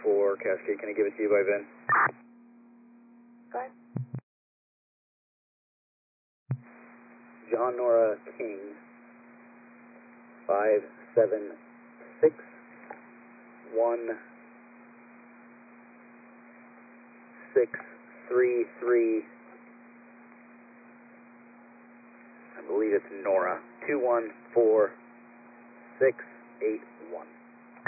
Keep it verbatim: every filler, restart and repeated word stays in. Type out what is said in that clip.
for Cascade. Can I give it to you by V I N? Go ahead. John Nora King, five seven six one six three three. I believe it's Nora. Two one four six eight one.